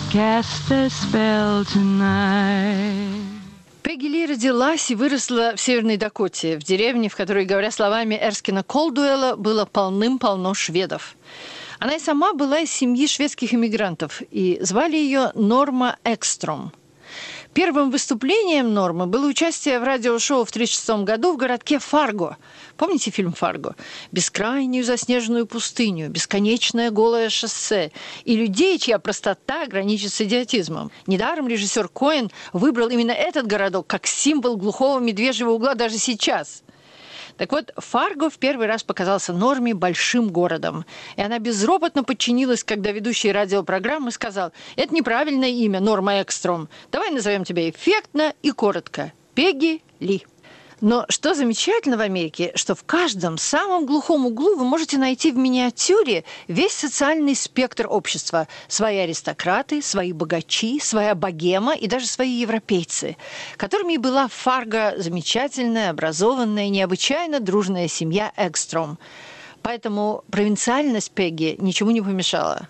Cast a spell tonight. Пегги Ли родилась и выросла в Северной Дакоте, в деревне, в которой, говоря словами Эрскина Колдуэлла, было полным-полно шведов. Она и сама была из семьи шведских иммигрантов, и звали ее Норма Экстром. Первым выступлением Нормы было участие в радиошоу в 1936 году в городке Фарго. Помните фильм «Фарго»? Бескрайнюю заснеженную пустыню, бесконечное голое шоссе и людей, чья простота граничит с идиотизмом. Недаром режиссер Коэн выбрал именно этот городок как символ глухого медвежьего угла даже сейчас. Так вот, Фарго в первый раз показался Норме большим городом. И она безропотно подчинилась, когда ведущий радиопрограммы сказал: «Это неправильное имя, Норма Экстром. Давай назовем тебя эффектно и коротко. Пегги Ли». Но что замечательно в Америке, что в каждом самом глухом углу вы можете найти в миниатюре весь социальный спектр общества. Свои аристократы, свои богачи, своя богема и даже свои европейцы, которыми и была в Фарго замечательная, образованная, необычайно дружная семья Экстром. Поэтому провинциальность Пегги ничему не помешала.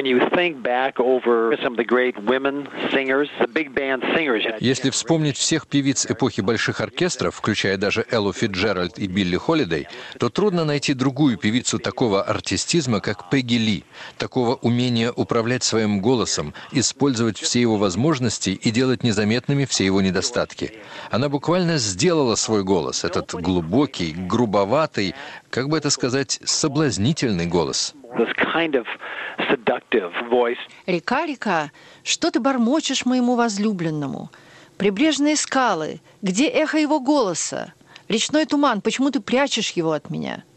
Если вспомнить всех певиц эпохи больших оркестров, включая даже Эллу Фицджеральд и Билли Холидей, то трудно найти другую певицу такого артистизма, как Пегги Ли, такого умения управлять своим голосом, использовать все его возможности и делать незаметными все его недостатки. Она буквально сделала свой голос, этот глубокий, грубоватый, как бы это сказать, соблазнительный голос. «Река, река, что ты бормочешь моему возлюбленному? Прибрежные скалы, где эхо его голоса? Речной туман, почему ты прячешь его от меня?»